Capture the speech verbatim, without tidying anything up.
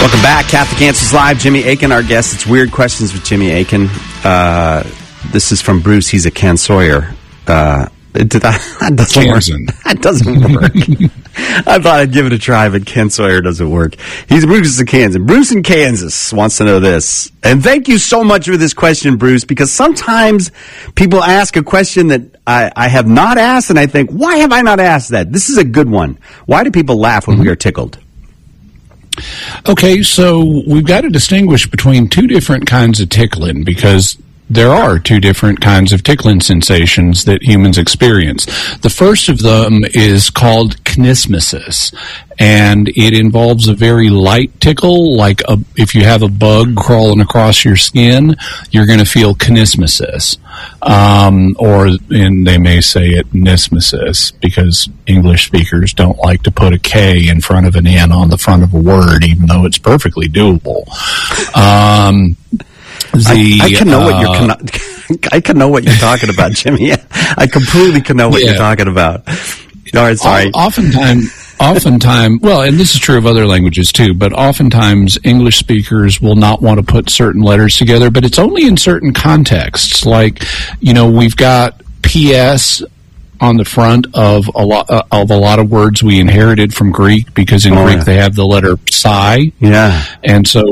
Welcome back. Catholic Answers Live. Jimmy Akin, our guest. It's Weird Questions with Jimmy Akin. Uh, this is from Bruce. He's a Ken Sawyer. Uh, did that, that doesn't Kansan. work. That doesn't work. I thought I'd give it a try, but Ken Sawyer doesn't work. He's Bruce in Kansas. Bruce in Kansas wants to know this. And thank you so much for this question, Bruce, because sometimes people ask a question that I, I have not asked, and I think, why have I not asked that? This is a good one. Why do people laugh when mm-hmm. we are tickled? Okay, so we've got to distinguish between two different kinds of tickling, because there are two different kinds of tickling sensations that humans experience. The first of them is called kinesmesis, and it involves a very light tickle, like a, if you have a bug crawling across your skin, you're going to feel kinesmesis. Um, or, and they may say it nismesis, because English speakers don't like to put a K in front of an N on the front of a word, even though it's perfectly doable. Um... The, I, I can know uh, what you're. Con- I can know what you're talking about, Jimmy. I completely can know what yeah. you're talking about. All right, sorry. Oftentimes, oftentimes, well, and this is true of other languages too. But oftentimes, English speakers will not want to put certain letters together. But it's only in certain contexts. Like, you know, we've got P S on the front of a lot uh, of a lot of words we inherited from Greek, because in oh, Greek yeah. they have the letter psi. Yeah, and so